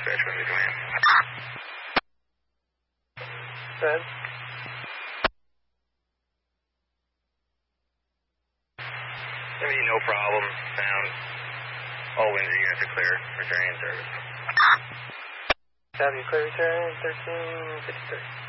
dispatch with the command. Good. No problem. Sound. All winds units are clear. Returning service. Copy, clear return, 1353.